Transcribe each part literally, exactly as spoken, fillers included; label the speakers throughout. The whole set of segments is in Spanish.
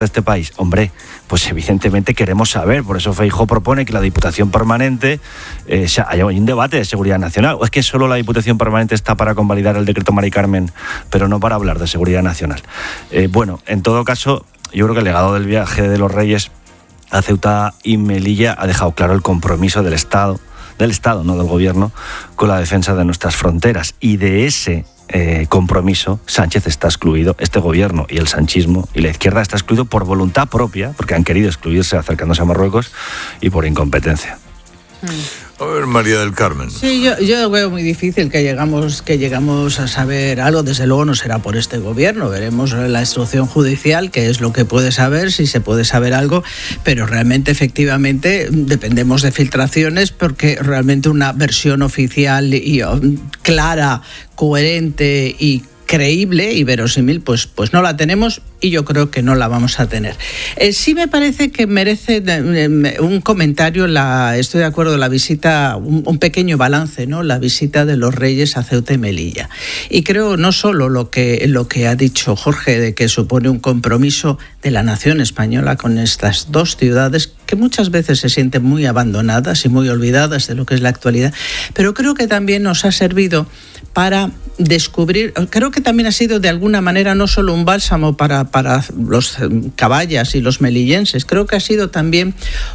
Speaker 1: este país? Hombre, pues evidentemente queremos saber. Por eso Feijóo propone que la Diputación Permanente eh, haya un debate de seguridad nacional. ¿O es que solo la Diputación Permanente está para convalidar el decreto Mari Carmen, pero no para hablar de seguridad nacional? Eh, bueno, en todo caso, yo creo que el legado del viaje de los Reyes a Ceuta y Melilla ha dejado claro el compromiso del Estado, del Estado, no del Gobierno, con la defensa de nuestras fronteras. Y de ese eh, compromiso Sánchez está excluido, este Gobierno y el sanchismo y la izquierda está excluido por voluntad propia, porque han querido excluirse acercándose a Marruecos, y por incompetencia.
Speaker 2: Mm. A ver, María del Carmen.
Speaker 3: Sí, yo, yo veo muy difícil que llegamos, que llegamos a saber algo. Desde luego no será por este gobierno. Veremos la instrucción judicial, que es lo que puede saber, si se puede saber algo. Pero realmente, efectivamente, dependemos de filtraciones, porque realmente una versión oficial y clara, coherente y creíble y verosímil, pues, pues no la tenemos, y yo creo que no la vamos a tener. Eh, sí me parece que merece eh, un comentario, la, estoy de acuerdo, la visita, un, un pequeño balance, ¿no? La visita de los Reyes a Ceuta y Melilla. Y creo no solo lo que, lo que ha dicho Jorge, de que supone un compromiso de la nación española con estas dos ciudades que muchas veces se sienten muy abandonadas y muy olvidadas de lo que es la actualidad, pero creo que también nos ha servido para descubrir, creo que también ha sido de alguna manera no solo un bálsamo para, para los caballas y los melillenses, creo que ha sido también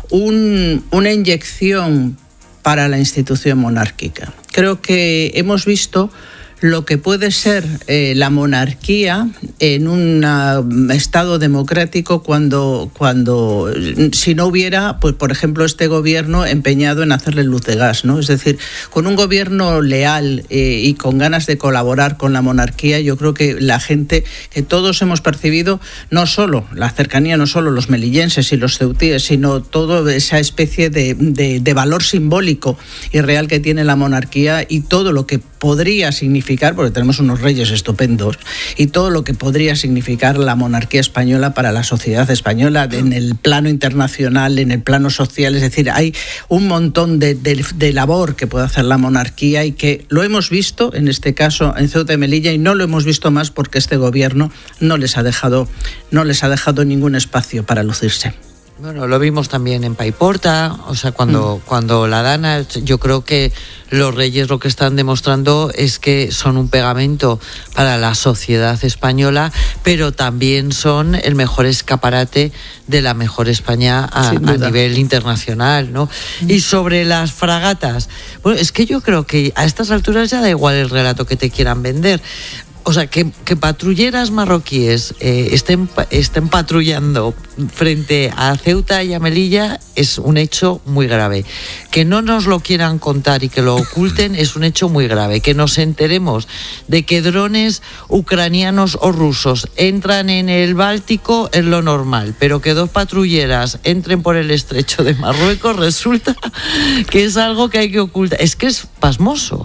Speaker 3: un, una inyección para la institución monárquica. Creo que hemos visto lo que puede ser eh, la monarquía en un uh, estado democrático cuando, cuando si no hubiera, pues por ejemplo, este gobierno empeñado en hacerle luz de gas, ¿no? Es decir, con un gobierno leal eh, y con ganas de colaborar con la monarquía, yo creo que la gente, que todos hemos percibido, no solo la cercanía, no solo los melillenses y los ceutíes, sino toda esa especie de, de, de valor simbólico y real que tiene la monarquía, y todo lo que podría significar, porque tenemos unos reyes estupendos, y todo lo que podría significar la monarquía española para la sociedad española en el plano internacional, en el plano social. Es decir, hay un montón de, de, de labor que puede hacer la monarquía, y que lo hemos visto en este caso en Ceuta y Melilla, y no lo hemos visto más porque este gobierno no les ha dejado, no les ha dejado ningún espacio para lucirse.
Speaker 4: Bueno, lo vimos también en Paiporta, o sea, cuando, mm. cuando la Dana, yo creo que los Reyes lo que están demostrando es que son un pegamento para la sociedad española, pero también son el mejor escaparate de la mejor España a, a nivel internacional, ¿no? Mm. Y sobre las fragatas, bueno, es que yo creo que a estas alturas ya da igual el relato que te quieran vender. O sea, que, que patrulleras marroquíes eh, estén, estén patrullando frente a Ceuta y a Melilla es un hecho muy grave. Que no nos lo quieran contar y que lo oculten es un hecho muy grave. Que nos enteremos de que drones ucranianos o rusos entran en el Báltico es lo normal, pero que dos patrulleras entren por el estrecho de Marruecos resulta que es algo que hay que ocultar. Es que es pasmoso.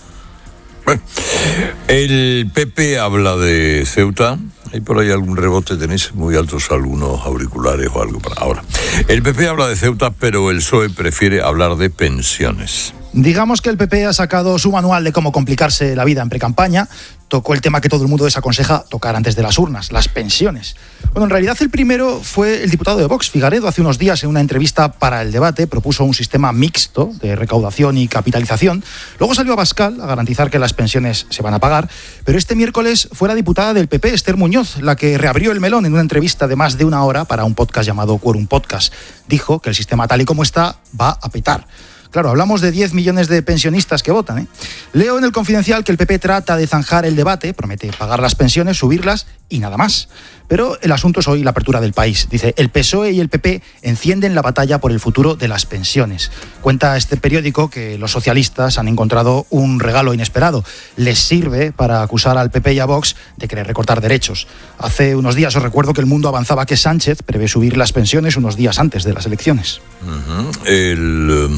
Speaker 2: Bueno, el P P habla de Ceuta. ¿Hay por ahí algún rebote? ¿Tenéis muy altos algunos auriculares o algo para ahora? El P P habla de Ceuta, pero el P S O E prefiere hablar de pensiones.
Speaker 5: Digamos que el P P ha sacado su manual de cómo complicarse la vida en precampaña. Tocó el tema que todo el mundo desaconseja tocar antes de las urnas, las pensiones. Bueno, en realidad el primero fue el diputado de Vox, Figaredo. Hace unos días, en una entrevista para El Debate, propuso un sistema mixto de recaudación y capitalización. Luego salió Abascal a garantizar que las pensiones se van a pagar. Pero este miércoles fue la diputada del P P, Esther Muñoz, la que reabrió el melón en una entrevista de más de una hora para un podcast llamado Quorum Podcast. Dijo que el sistema tal y como está va a petar. Claro, hablamos de diez millones de pensionistas que votan, ¿eh? Leo en el Confidencial que el P P trata de zanjar el debate, promete pagar las pensiones, subirlas y nada más. Pero el asunto es hoy la apertura del país. Dice, el P S O E y el P P encienden la batalla por el futuro de las pensiones. Cuenta este periódico que los socialistas han encontrado un regalo inesperado. Les sirve para acusar al P P y a Vox de querer recortar derechos. Hace unos días os recuerdo que El Mundo avanzaba que Sánchez prevé subir las pensiones unos días antes de las elecciones.
Speaker 2: Uh-huh. El... Um...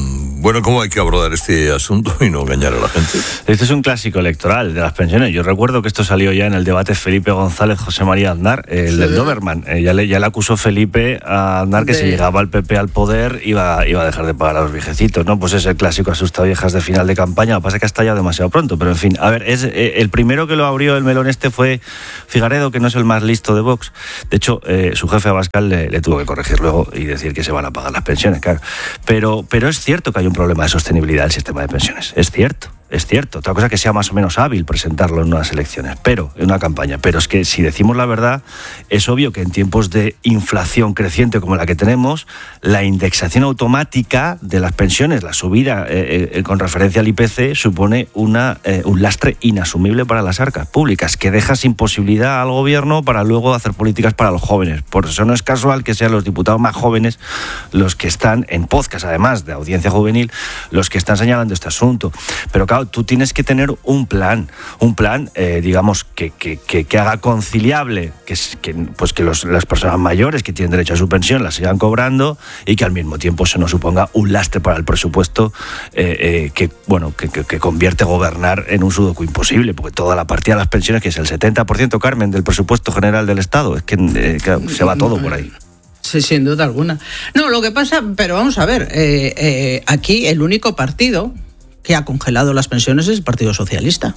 Speaker 2: Bueno, ¿cómo hay que abordar este asunto y no engañar a la gente?
Speaker 1: Este es un clásico electoral de las pensiones. Yo recuerdo que esto salió ya en el debate Felipe González, José María Aznar, el sí. del Doberman. Eh, ya, le, ya le acusó Felipe a Aznar que de... si llegaba el P P al poder iba, iba a dejar de pagar a los viejecitos, ¿no? Pues es el clásico asustaviejas de final de campaña. Lo que pasa es que ha estallado demasiado pronto, pero en fin. A ver, es eh, el primero que lo abrió el melón este fue Figaredo, que no es el más listo de Vox. De hecho, eh, su jefe Abascal le, le tuvo que corregir luego y decir que se van a pagar las pensiones, claro. Pero, pero es cierto que hay un problema de sostenibilidad del sistema de pensiones. Es cierto. Es cierto, otra cosa que sea más o menos hábil presentarlo en unas elecciones, pero en una campaña. Pero es que si decimos la verdad, es obvio que en tiempos de inflación creciente como la que tenemos, la indexación automática de las pensiones, la subida eh, eh, con referencia al I P C, supone una, eh, un lastre inasumible para las arcas públicas, que deja sin posibilidad al gobierno para luego hacer políticas para los jóvenes. Por eso no es casual que sean los diputados más jóvenes los que están en podcast, además de audiencia juvenil, los que están señalando este asunto. Pero claro, tú tienes que tener un plan, un plan, eh, digamos, que, que, que, que haga conciliable que, que, pues que los, las personas mayores que tienen derecho a su pensión la sigan cobrando y que al mismo tiempo eso no suponga un lastre para el presupuesto eh, eh, que, bueno, que, que, que convierte gobernar en un sudoku imposible, porque toda la partida de las pensiones, que es el setenta por ciento, Carmen, del presupuesto general del Estado, es que, eh, que se va todo por ahí.
Speaker 3: Sí, sin duda alguna. No, lo que pasa, pero vamos a ver, eh, eh, aquí el único partido que ha congelado las pensiones es el Partido Socialista.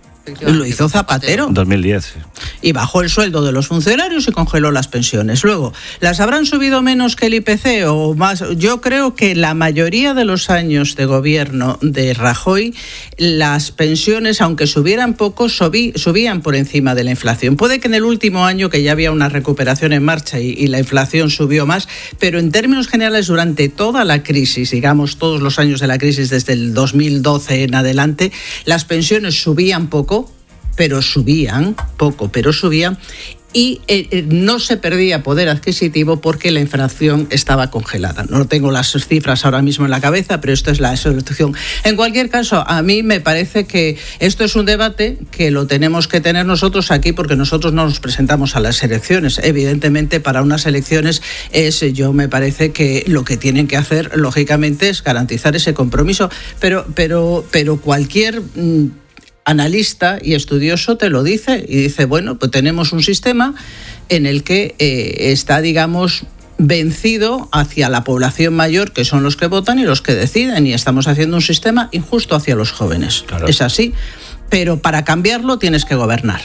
Speaker 3: Lo hizo Zapatero.
Speaker 1: dos mil diez. Sí.
Speaker 3: Y bajó el sueldo de los funcionarios y congeló las pensiones. Luego, ¿las habrán subido menos que el I P C o más? Yo creo que la mayoría de los años de gobierno de Rajoy, las pensiones, aunque subieran poco, subí, subían por encima de la inflación. Puede que en el último año, que ya había una recuperación en marcha y, y la inflación subió más, pero en términos generales, durante toda la crisis, digamos, todos los años de la crisis, desde el dos mil doce en adelante, las pensiones subían poco, pero subían, poco, pero subían, y eh, no se perdía poder adquisitivo porque la inflación estaba congelada. No tengo las cifras ahora mismo en la cabeza, pero esto es la solución. En cualquier caso, a mí me parece que esto es un debate que lo tenemos que tener nosotros aquí, porque nosotros no nos presentamos a las elecciones. Evidentemente, para unas elecciones, es, yo me parece que lo que tienen que hacer, lógicamente, es garantizar ese compromiso. Pero, pero, pero cualquier Mmm, analista y estudioso te lo dice y dice, bueno, pues tenemos un sistema en el que eh, está, digamos, vencido hacia la población mayor, que son los que votan y los que deciden, y estamos haciendo un sistema injusto hacia los jóvenes. Claro. Es así, pero para cambiarlo tienes que gobernar.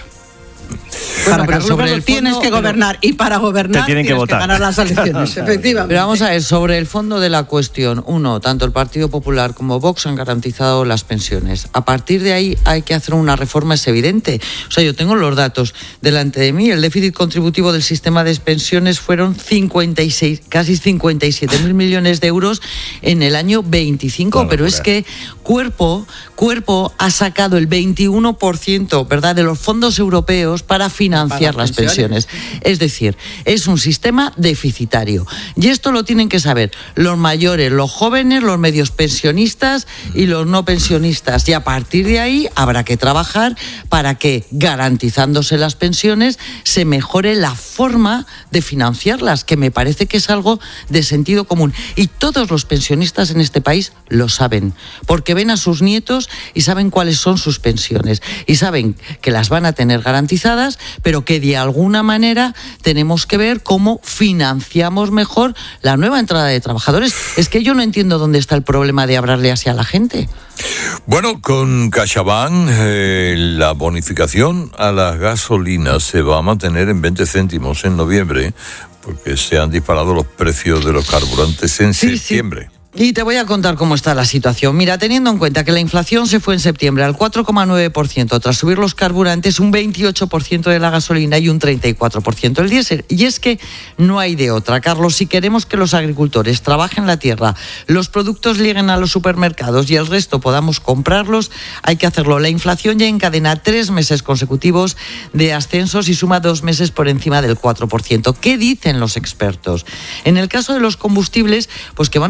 Speaker 3: Bueno, para gobernar tienes que gobernar y para gobernar
Speaker 1: tienen
Speaker 3: tienes
Speaker 1: que,
Speaker 3: que ganar las elecciones, efectivamente.
Speaker 4: Pero vamos a ver, sobre el fondo de la cuestión, uno, tanto el Partido Popular como Vox han garantizado las pensiones. A partir de ahí hay que hacer una reforma, es evidente. O sea, yo tengo los datos delante de mí. El déficit contributivo del sistema de pensiones fueron cincuenta y seis, casi cincuenta y siete mil millones de euros en el año veinticinco, claro, pero es que Cuerpo, Cuerpo ha sacado el veintiuno por ciento, ¿verdad?, de los fondos europeos para financiar para las pensiones. pensiones. Es decir, es un sistema deficitario. Y esto lo tienen que saber los mayores, los jóvenes, los medios pensionistas y los no pensionistas. Y a partir de ahí habrá que trabajar para que, garantizándose las pensiones, se mejore la forma de financiarlas, que me parece que es algo de sentido común. Y todos los pensionistas en este país lo saben, porque ven a sus nietos y saben cuáles son sus pensiones. Y saben que las van a tener garantizadas, pero que de alguna manera tenemos que ver cómo financiamos mejor la nueva entrada de trabajadores. Es que yo no entiendo dónde está el problema de hablarle así a la gente.
Speaker 2: Bueno, con CaixaBank eh, la bonificación a las gasolinas se va a mantener en veinte céntimos en noviembre, porque se han disparado los precios de los carburantes en sí, septiembre. Sí.
Speaker 4: Y te voy a contar cómo está la situación. Mira, teniendo en cuenta que la inflación se fue en septiembre al cuatro coma nueve por ciento, tras subir los carburantes un veintiocho por ciento de la gasolina y un treinta y cuatro por ciento el diésel. Y es que no hay de otra, Carlos. Si queremos que los agricultores trabajen la tierra, los productos lleguen a los supermercados y el resto podamos comprarlos, hay que hacerlo. La inflación ya encadena tres meses consecutivos de ascensos y suma dos meses por encima del cuatro por ciento. ¿Qué dicen los expertos? En el caso de los combustibles, pues que van a seguir disparando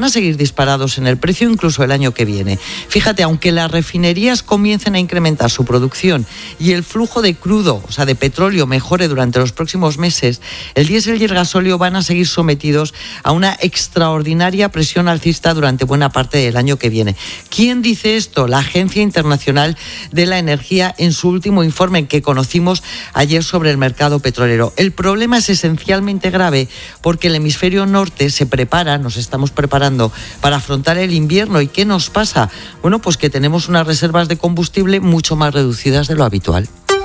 Speaker 4: disparados en el precio incluso el año que viene. Fíjate, aunque las refinerías comiencen a incrementar su producción y el flujo de crudo, o sea, de petróleo, mejore durante los próximos meses, el diésel y el gasóleo van a seguir sometidos a una extraordinaria presión alcista durante buena parte del año que viene. ¿Quién dice esto? La Agencia Internacional de la Energía en su último informe que conocimos ayer sobre el mercado petrolero. El problema es esencialmente grave porque el hemisferio norte se prepara, nos estamos preparando para afrontar el invierno. ¿Y qué nos pasa? Bueno, pues que tenemos unas reservas de combustible mucho más reducidas de lo habitual.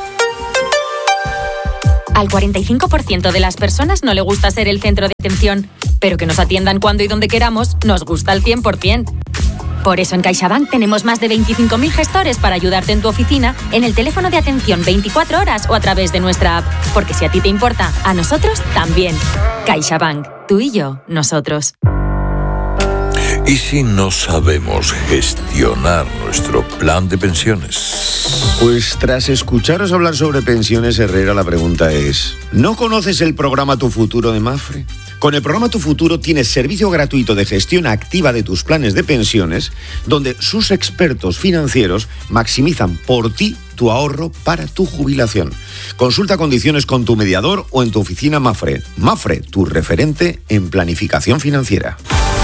Speaker 6: Al cuarenta y cinco por ciento de las personas no le gusta ser el centro de atención, pero que nos atiendan cuando y donde queramos nos gusta al cien por ciento. Por eso en CaixaBank tenemos más de veinticinco mil gestores para ayudarte en tu oficina, en el teléfono de atención veinticuatro horas o a través de nuestra app. Porque si a ti te importa, a nosotros también. CaixaBank, tú y yo, nosotros.
Speaker 2: ¿Y si no sabemos gestionar nuestro plan de pensiones?
Speaker 7: Pues tras escucharos hablar sobre pensiones, Herrera, la pregunta es, ¿no conoces el programa Tu Futuro de Mafre? Con el programa Tu Futuro tienes servicio gratuito de gestión activa de tus planes de pensiones, donde sus expertos financieros maximizan por ti tu ahorro para tu jubilación. Consulta condiciones con tu mediador o en tu oficina Mafre. Mafre, tu referente en planificación financiera.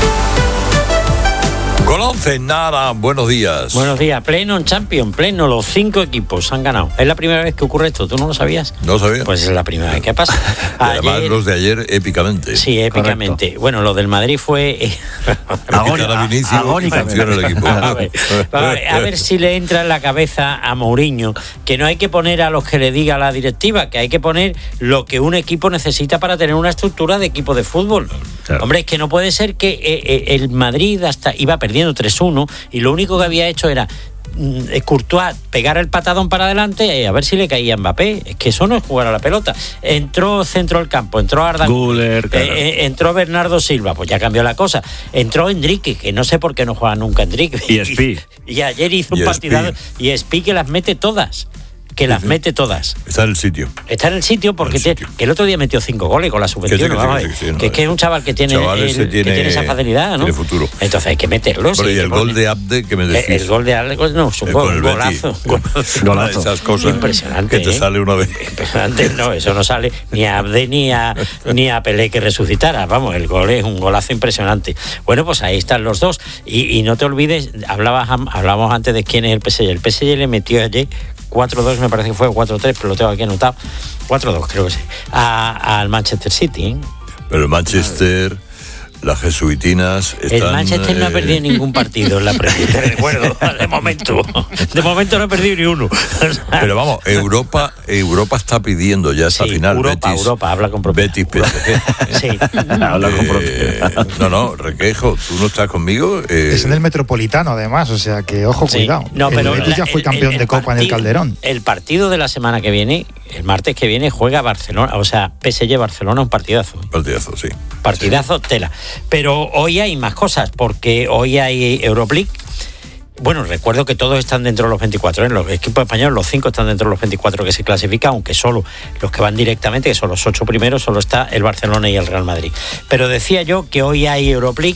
Speaker 2: Con once, nada, buenos días.
Speaker 8: Buenos días, pleno en Champions, pleno, los cinco equipos han ganado. Es la primera vez que ocurre esto, ¿tú no lo sabías?
Speaker 2: No sabía.
Speaker 8: Pues es la primera vez que pasa.
Speaker 2: Además, ayer, los de ayer, épicamente.
Speaker 8: Sí, épicamente. Correcto. Bueno, lo del Madrid fue...
Speaker 2: Agónicamente. El equipo.
Speaker 8: A ver, a, ver, a ver si le entra en la cabeza a Mourinho que no hay que poner a los que le diga la directiva, que hay que poner lo que un equipo necesita para tener una estructura de equipo de fútbol. Claro. Hombre, es que no puede ser que eh, el Madrid hasta iba perdiendo tres uno y lo único que había hecho era mm, Courtois pegar el patadón para adelante y a ver si le caía Mbappé. Es que eso no es jugar a la pelota. Entró centro del campo, entró Arda Güler, claro. eh, entró Bernardo Silva, pues ya cambió la cosa. Entró Enrique, que no sé por qué no juega nunca Enrique.
Speaker 1: Y Espi.
Speaker 8: Y, y ayer hizo un partidazo y Espi que las mete todas. Que las mete todas.
Speaker 2: Está en el sitio.
Speaker 8: Está en el sitio porque el sitio. Te, que el otro día metió cinco goles con la sub veintiuno. Que, que, que, que, que es que es un chaval que tiene, el,
Speaker 2: tiene,
Speaker 8: que tiene esa facilidad, ¿no?
Speaker 2: Tiene futuro.
Speaker 8: Entonces hay que meterlo.
Speaker 2: Pero
Speaker 8: sí,
Speaker 2: y el gol de Abde, que me decís.
Speaker 8: El, el gol de Abde, no, es un eh, gol, un golazo.
Speaker 2: Golazo. Esas cosas
Speaker 8: impresionante,
Speaker 2: que te
Speaker 8: ¿eh?
Speaker 2: sale una vez.
Speaker 8: Impresionante, no, eso no sale ni a Abde ni a, ni a Pelé que resucitara. Vamos, el gol es un golazo impresionante. Bueno, pues ahí están los dos. Y, y no te olvides, hablabas, hablábamos antes de quién es el P S G. El P S G le metió ayer cuatro dos, me parece que fue cuatro tres, pero lo tengo aquí anotado. cuatro dos, creo que sí. A, al Manchester City, ¿eh?
Speaker 2: Pero el Manchester, las jesuitinas están...
Speaker 8: El Manchester eh... no ha perdido ningún partido en la Premier, te recuerdo, de momento. De momento no ha perdido ni uno.
Speaker 2: Pero vamos, Europa Europa está pidiendo ya esa
Speaker 8: sí,
Speaker 2: final.
Speaker 8: Europa,
Speaker 2: Betis,
Speaker 8: Europa, habla con propiedad.
Speaker 2: Betis, P S G.
Speaker 8: Sí,
Speaker 1: habla con propiedad.
Speaker 2: Eh, no, no, Requejo, ¿tú no estás conmigo? Eh...
Speaker 5: Es en el Metropolitano, además, o sea que, ojo, sí. cuidado.
Speaker 8: No, pero
Speaker 5: el Betis ya fue
Speaker 8: el,
Speaker 5: campeón
Speaker 8: el, el
Speaker 5: de Copa
Speaker 8: partido,
Speaker 5: en el Calderón.
Speaker 8: El partido de la semana que viene, el martes que viene, juega Barcelona, o sea, P S G Barcelona, un partidazo.
Speaker 2: Partidazo, sí.
Speaker 8: Partidazo, sí. Tela. Pero hoy hay más cosas, porque hoy hay Europa League. Bueno, recuerdo que todos están dentro de los veinticuatro, ¿eh? Los equipos españoles, los cinco están dentro de los veinticuatro que se clasifican, aunque solo los que van directamente, que son los ocho primeros, solo está el Barcelona y el Real Madrid. Pero decía yo que hoy hay Europa League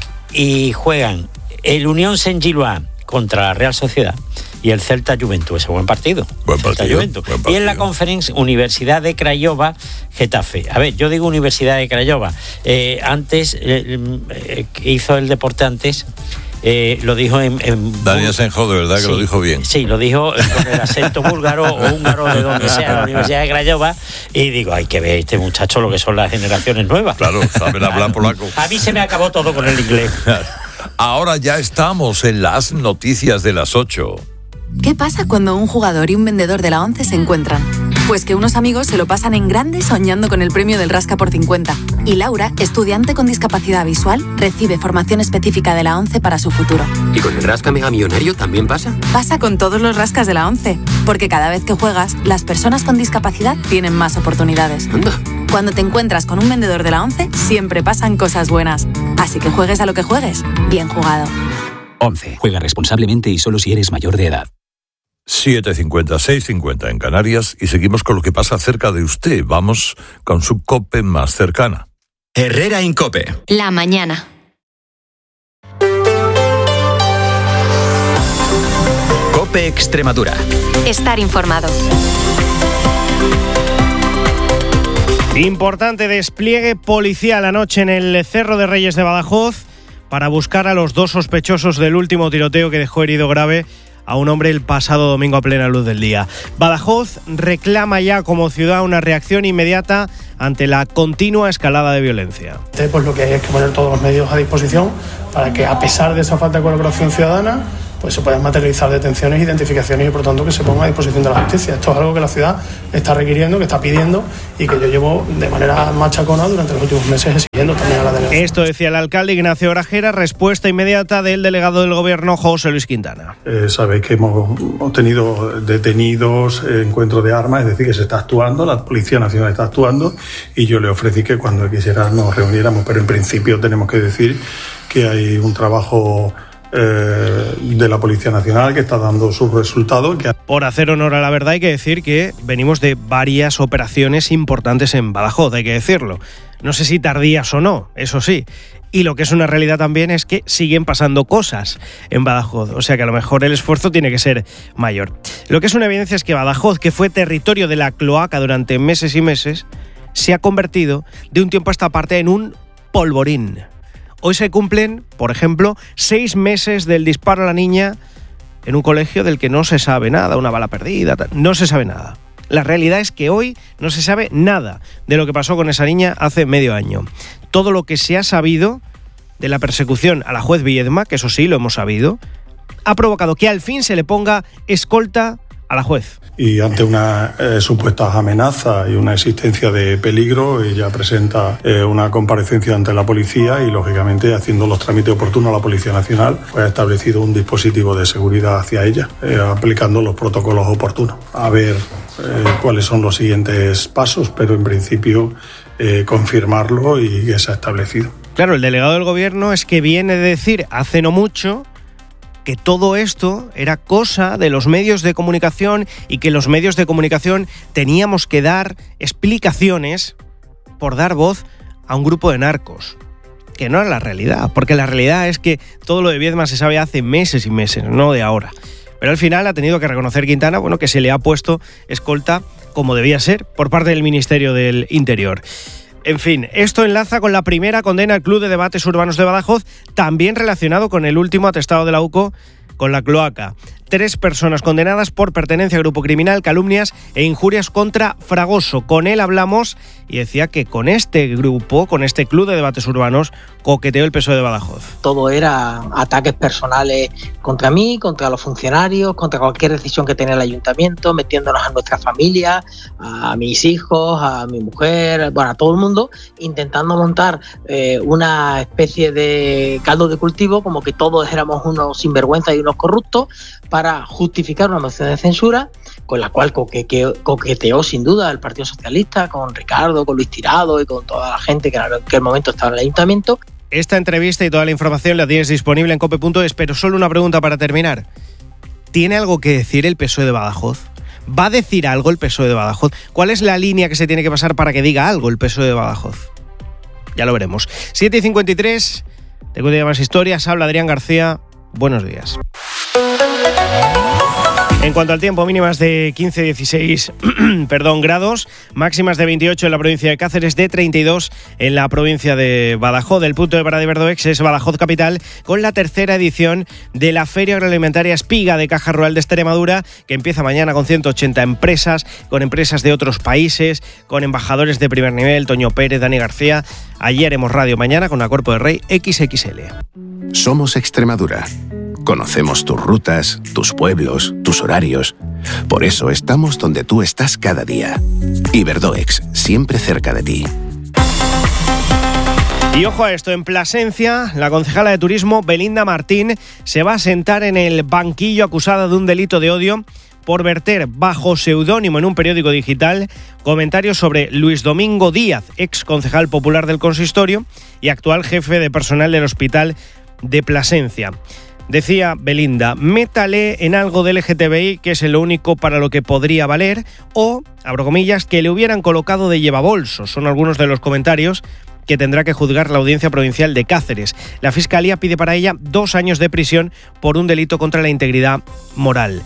Speaker 8: y juegan el Unión Saint-Gilloise contra la Real Sociedad y el Celta Juventus, ese buen partido.
Speaker 2: Buen partido, buen partido.
Speaker 8: Y en la Conference, Universidad de Craiova, Getafe. A ver, yo digo Universidad de Craiova. Eh, antes, eh, eh, hizo el deporte antes... Eh, lo dijo en... en
Speaker 2: Daniel Senjo, de verdad que sí, lo dijo bien.
Speaker 8: Sí, lo dijo con el acento búlgaro o húngaro de donde sea, la Universidad de Craiova, y digo, hay que ver este muchacho lo que son las generaciones nuevas.
Speaker 2: Claro, saben hablar polaco.
Speaker 8: A mí se me acabó todo con el inglés.
Speaker 2: Ahora ya estamos en las noticias de las ocho.
Speaker 9: ¿Qué pasa cuando un jugador y un vendedor de la ONCE se encuentran? Pues que unos amigos se lo pasan en grande soñando con el premio del Rasca por cincuenta. Y Laura, estudiante con discapacidad visual, recibe formación específica de la ONCE para su futuro.
Speaker 10: ¿Y con el Rasca Mega Millonario también pasa?
Speaker 9: Pasa con todos los rascas de la ONCE, porque cada vez que juegas, las personas con discapacidad tienen más oportunidades.
Speaker 10: Anda.
Speaker 9: Cuando te encuentras con un vendedor de la ONCE, siempre pasan cosas buenas. Así que juegues a lo que juegues, bien jugado.
Speaker 11: ONCE. Juega responsablemente y solo si eres mayor de edad.
Speaker 2: siete cincuenta, seis cincuenta en Canarias y seguimos con lo que pasa cerca de usted. Vamos con su COPE más cercana.
Speaker 12: Herrera en COPE.
Speaker 13: La mañana.
Speaker 12: COPE Extremadura.
Speaker 13: Estar informado.
Speaker 14: Importante despliegue policial anoche en el Cerro de Reyes de Badajoz para buscar a los dos sospechosos del último tiroteo que dejó herido grave a un hombre el pasado domingo a plena luz del día. Badajoz reclama ya como ciudad una reacción inmediata ante la continua escalada de violencia.
Speaker 15: Pues lo que hay es que poner todos los medios a disposición para que, a pesar de esa falta de colaboración ciudadana, pues se puedan materializar detenciones, identificaciones y por tanto que se ponga a disposición de la justicia. Esto es algo que la ciudad está requiriendo, que está pidiendo y que yo llevo de manera machacona durante los últimos meses exigiendo también a la delegación.
Speaker 14: Esto decía el alcalde Ignacio Grajera, respuesta inmediata del delegado del gobierno José Luis Quintana.
Speaker 16: Eh, sabéis que hemos, hemos tenido detenidos, eh, encuentros de armas, es decir, que se está actuando, la Policía Nacional está actuando y yo le ofrecí que cuando quisiera nos reuniéramos, pero en principio tenemos que decir que hay un trabajo Eh, de la Policía Nacional que está dando sus resultados. Que...
Speaker 14: Por hacer honor a la verdad hay que decir que venimos de varias operaciones importantes en Badajoz, hay que decirlo. No sé si tardías o no, eso sí. Y lo que es una realidad también es que siguen pasando cosas en Badajoz, o sea que a lo mejor el esfuerzo tiene que ser mayor. Lo que es una evidencia es que Badajoz, que fue territorio de la cloaca durante meses y meses, se ha convertido de un tiempo a esta parte en un polvorín. Hoy se cumplen, por ejemplo, seis meses del disparo a la niña en un colegio del que no se sabe nada, una bala perdida, no se sabe nada. La realidad es que hoy no se sabe nada de lo que pasó con esa niña hace medio año. Todo lo que se ha sabido de la persecución a la juez Viedma, que eso sí lo hemos sabido, ha provocado que al fin se le ponga escolta a la juez.
Speaker 16: Y ante una eh, supuesta amenaza y una existencia de peligro, ella presenta eh, una comparecencia ante la policía y, lógicamente, haciendo los trámites oportunos, la Policía Nacional pues, ha establecido un dispositivo de seguridad hacia ella, eh, aplicando los protocolos oportunos. A ver eh, cuáles son los siguientes pasos, pero en principio eh, confirmarlo y que se ha establecido.
Speaker 14: Claro, el delegado del gobierno es que viene de decir hace no mucho que todo esto era cosa de los medios de comunicación y que los medios de comunicación teníamos que dar explicaciones por dar voz a un grupo de narcos. Que no era la realidad, porque la realidad es que todo lo de Viedma se sabe hace meses y meses, no de ahora. Pero al final ha tenido que reconocer Quintana, bueno, que se le ha puesto escolta como debía ser por parte del Ministerio del Interior. En fin, esto enlaza con la primera condena al Club de Debates Urbanos de Badajoz, también relacionado con el último atestado de la U C O con la cloaca. Tres personas condenadas por pertenencia a grupo criminal, calumnias e injurias contra Fragoso. Con él hablamos y decía que con este grupo, con este Club de Debates Urbanos, coqueteó el P S O E de Badajoz.
Speaker 17: Todo era ataques personales contra mí, contra los funcionarios, contra cualquier decisión que tenía el ayuntamiento, metiéndonos a nuestra familia, a mis hijos, a mi mujer, bueno, a todo el mundo, intentando montar eh, una especie de caldo de cultivo, como que todos éramos unos sinvergüenzas y unos corruptos, para justificar una moción de censura con la cual coqueteó, coqueteó sin duda el Partido Socialista, con Ricardo, con Luis Tirado y con toda la gente que en aquel momento estaba en el ayuntamiento.
Speaker 14: Esta entrevista y toda la información la tienes disponible en cope punto es, pero solo una pregunta para terminar. ¿Tiene algo que decir el P S O E de Badajoz? ¿Va a decir algo el P S O E de Badajoz? ¿Cuál es la línea que se tiene que pasar para que diga algo el P S O E de Badajoz? Ya lo veremos. siete y cincuenta y tres, te cuento más historias, habla Adrián García. Buenos días. En cuanto al tiempo, mínimas de quince a dieciséis perdón, grados, máximas de veintiocho en la provincia de Cáceres, de treinta y dos en la provincia de Badajoz. El punto de parada de Verdoex es Badajoz Capital, con la tercera edición de la Feria Agroalimentaria Espiga de Caja Rural de Extremadura, que empieza mañana con ciento ochenta empresas, con empresas de otros países, con embajadores de primer nivel, Toño Pérez, Dani García. Allí haremos radio mañana con la Cuerpo de Rey equis equis ele.
Speaker 18: Somos Extremadura. Conocemos tus rutas, tus pueblos, tus horarios. Por eso estamos donde tú estás cada día. Iberdoex, siempre cerca de ti.
Speaker 14: Y ojo a esto, en Plasencia, la concejala de Turismo, Belinda Martín, se va a sentar en el banquillo acusada de un delito de odio por verter bajo seudónimo en un periódico digital comentarios sobre Luis Domingo Díaz, ex concejal popular del consistorio y actual jefe de personal del Hospital de Plasencia. Decía Belinda, métale en algo de ele ge te be i, que es lo único para lo que podría valer, o, abro comillas, que le hubieran colocado de llevabolsos. Son algunos de los comentarios que tendrá que juzgar la Audiencia Provincial de Cáceres. La Fiscalía pide para ella dos años de prisión por un delito contra la integridad moral.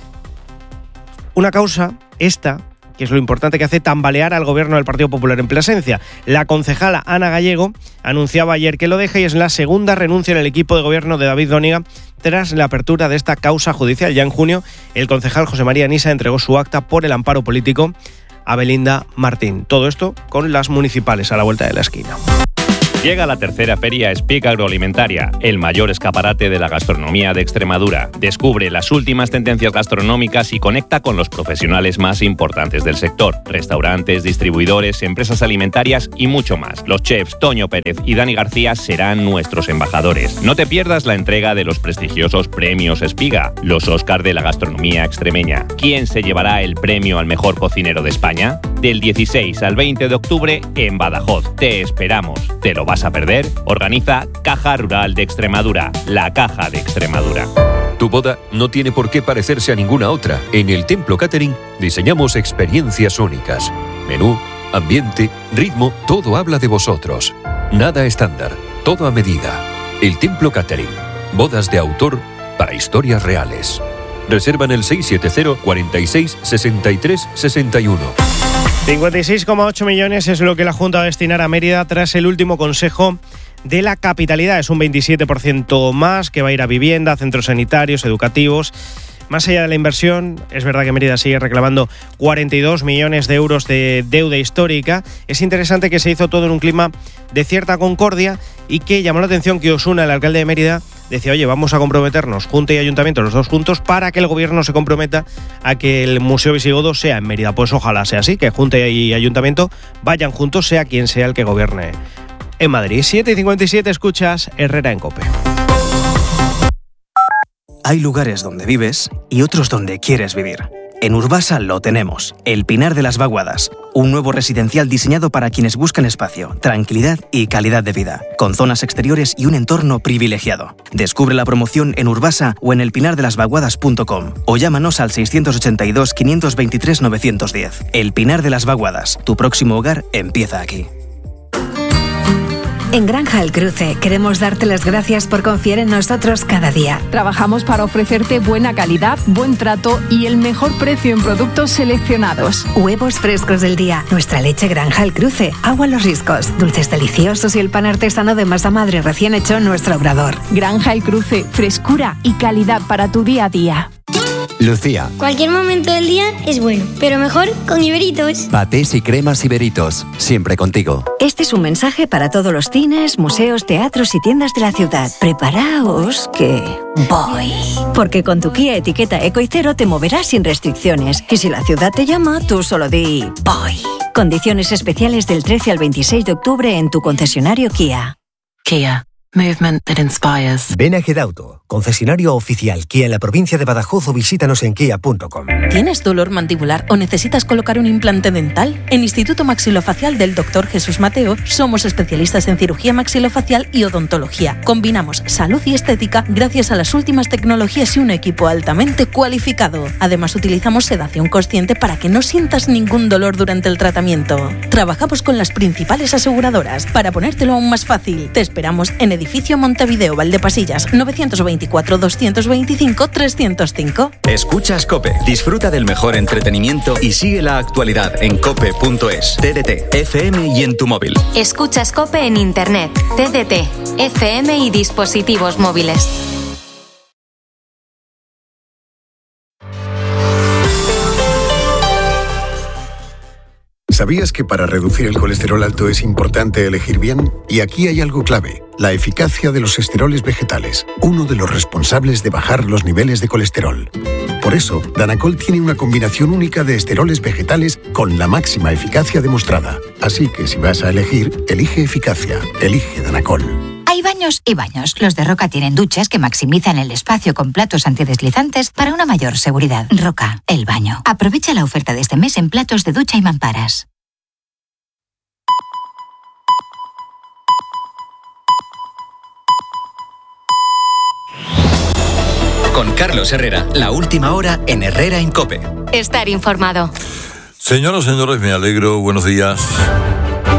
Speaker 14: Una causa, esta, que es lo importante, que hace tambalear al gobierno del Partido Popular en Plasencia. La concejala Ana Gallego anunciaba ayer que lo deja y es la segunda renuncia en el equipo de gobierno de David Dóniga tras la apertura de esta causa judicial. Ya en junio, el concejal José María Nisa entregó su acta por el amparo político a Belinda Martín. Todo esto con las municipales a la vuelta de la esquina.
Speaker 12: Llega la tercera Feria Speak Agroalimentaria, el mayor escaparate de la gastronomía de Extremadura. Descubre las últimas tendencias gastronómicas y conecta con los profesionales más importantes del sector. Restaurantes, distribuidores, empresas alimentarias y mucho más. Los chefs Toño Pérez y Dani García serán nuestros embajadores. No te pierdas la entrega de los prestigiosos premios Espiga, los Óscar de la gastronomía extremeña. ¿Quién se llevará el premio al mejor cocinero de España? Del dieciséis al veinte de octubre en Badajoz. Te esperamos. ¿Te lo vas a perder? Organiza Caja Rural de Extremadura, la Caja de Extremadura.
Speaker 13: Tu boda no tiene por qué parecerse a ninguna otra. En el Templo Catering diseñamos experiencias únicas. Menú, ambiente, ritmo, todo habla de vosotros. Nada estándar, todo a medida. El Templo Catering. Bodas de autor para historias reales. Reserva en el seis siete cero, cuarenta y seis, sesenta y tres, sesenta y uno.
Speaker 14: cincuenta y seis coma ocho millones es lo que la Junta va a destinar a Mérida tras el último Consejo de la Capitalidad. Es un veintisiete por ciento más que va a ir a vivienda, centros sanitarios, educativos. Más allá de la inversión, es verdad que Mérida sigue reclamando cuarenta y dos millones de euros de deuda histórica. Es interesante que se hizo todo en un clima de cierta concordia y que llamó la atención que Osuna, el alcalde de Mérida, decía, oye, vamos a comprometernos, Junta y Ayuntamiento, los dos juntos, para que el gobierno se comprometa a que el Museo Visigodo sea en Mérida. Pues ojalá sea así, que Junta y Ayuntamiento vayan juntos, sea quien sea el que gobierne en Madrid. siete y cincuenta y siete, escuchas Herrera en COPE.
Speaker 19: Hay lugares donde vives y otros donde quieres vivir. En Urbasa lo tenemos, El Pinar de las Vaguadas, un nuevo residencial diseñado para quienes buscan espacio, tranquilidad y calidad de vida, con zonas exteriores y un entorno privilegiado. Descubre la promoción en Urbasa o en el pinar de las vaguadas punto com o llámanos al seiscientos ochenta y dos, quinientos veintitrés, novecientos diez. El Pinar de las Vaguadas, tu próximo hogar empieza aquí.
Speaker 20: En Granja El Cruce queremos darte las gracias por confiar en nosotros cada día.
Speaker 21: Trabajamos para ofrecerte buena calidad, buen trato y el mejor precio en productos seleccionados.
Speaker 20: Huevos frescos del día, nuestra leche Granja El Cruce, agua Los Riscos, dulces deliciosos y el pan artesano de masa madre recién hecho en nuestro obrador.
Speaker 21: Granja El Cruce, frescura y calidad para tu día a día.
Speaker 22: Lucía.
Speaker 23: Cualquier momento del día es bueno, pero mejor con Iberitos.
Speaker 22: Patés y cremas Iberitos, siempre contigo.
Speaker 20: Este es un mensaje para todos los cines, museos, teatros y tiendas de la ciudad. Preparaos que voy. Porque con tu Kia etiqueta Eco y Cero te moverás sin restricciones. Y si la ciudad te llama, tú solo di voy. Condiciones especiales del trece al veintiséis de octubre en tu concesionario Kia.
Speaker 24: Kia. Movement that inspires.
Speaker 25: Ven a Gedauto, concesionario oficial Kia en la provincia de Badajoz o visítanos en kia punto com.
Speaker 26: ¿Tienes dolor mandibular o necesitas colocar un implante dental? En Instituto Maxilofacial del doctor Jesús Mateo somos especialistas en cirugía maxilofacial y odontología. Combinamos salud y estética gracias a las últimas tecnologías y un equipo altamente cualificado. Además utilizamos sedación consciente para que no sientas ningún dolor durante el tratamiento. Trabajamos con las principales aseguradoras. Para ponértelo aún más fácil, te esperamos en Edificio Edificio Montevideo Valdepasillas, novecientos veinticuatro, doscientos veinticinco, trescientos cinco.
Speaker 27: Escuchas COPE. Disfruta del mejor entretenimiento y sigue la actualidad en cope punto es, T D T, F M y en tu móvil.
Speaker 28: Escuchas COPE en Internet, T D T, F M y dispositivos móviles.
Speaker 29: ¿Sabías que para reducir el colesterol alto es importante elegir bien? Y aquí hay algo clave, la eficacia de los esteroles vegetales, uno de los responsables de bajar los niveles de colesterol. Por eso, Danacol tiene una combinación única de esteroles vegetales con la máxima eficacia demostrada. Así que si vas a elegir, elige eficacia, elige Danacol.
Speaker 30: Hay baños y baños. Los de Roca tienen duchas que maximizan el espacio con platos antideslizantes para una mayor seguridad. Roca, el baño. Aprovecha la oferta de este mes en platos de ducha y mamparas.
Speaker 27: Con Carlos Herrera, la última hora en Herrera en COPE.
Speaker 28: Estar informado.
Speaker 2: Señoras y señores, me alegro. Buenos días.